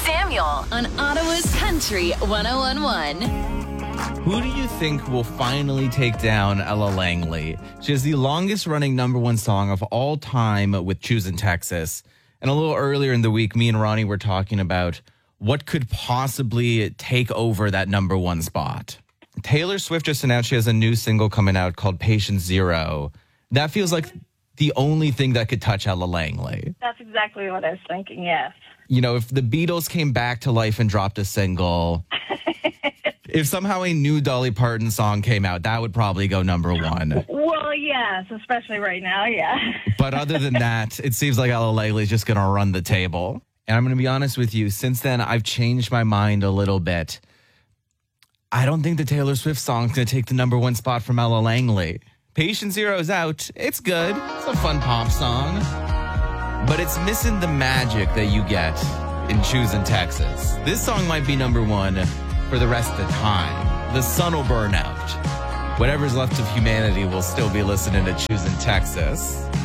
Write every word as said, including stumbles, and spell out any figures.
Samuel on Ottawa's Country one oh one point one. Who do you think will finally take down Ella Langley? She has the longest running number one song of all time with Choosin' Texas. And a little earlier in the week, me and Ronnie were talking about what could possibly take over that number one spot. Taylor Swift just announced she has a new single coming out called Patient Zero. That feels like the only thing that could touch Ella Langley. That's exactly what I was thinking, yes. You know, if the Beatles came back to life and dropped a single, if somehow a new Dolly Parton song came out, that would probably go number one. Well, yes, especially right now, yeah. But other than that, it seems like Ella Langley is just going to run the table. And I'm going to be honest with you, since then, I've changed my mind a little bit. I don't think the Taylor Swift song's going to take the number one spot from Ella Langley. Patient Zero is out. It's good. It's a fun pop song. But it's missing the magic that you get in Choosin' Texas. This song might be number one for the rest of the time. The sun will burn out. Whatever's left of humanity will still be listening to Choosin' Texas.